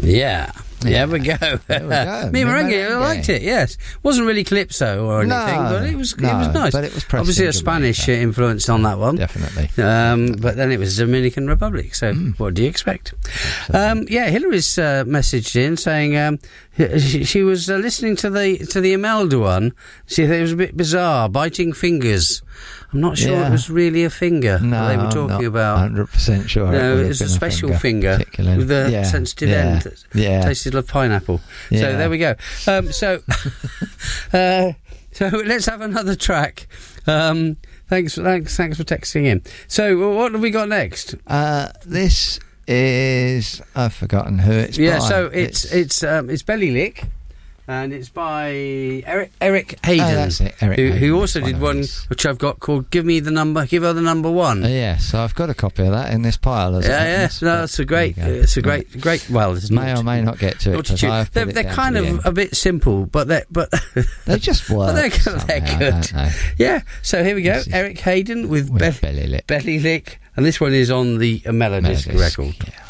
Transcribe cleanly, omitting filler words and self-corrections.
Yeah. There we go. Me Merengue, I liked it, yes. Wasn't really Calypso or anything, but it was nice. But it was obviously a Spanish influence on that one. Definitely. But then it was Dominican Republic, so what do you expect? Hillary's messaged in saying she was listening to the Imelda one. She thought it was a bit bizarre, biting fingers. I'm not sure it was really a finger that they were talking about. 100% sure. No, it was a special finger with a sensitive end that tasted like pineapple. Yeah. So there we go. So let's have another track. Thanks for texting in. So what have we got next? This is, I've forgotten who it's by. So it's Belly Lick. And it's by Eric Hayden, that's it, who also did one which I've got called Give Her the Number 1. So I've got a copy of that in this pile. That's a great. It's a great. Well, it's may or may not get to it. They're kind of a bit simple, but they just work. They're good. Yeah. So here we go. Eric Hayden with Belly Lick, and this one is on the Melodisc record. Yeah.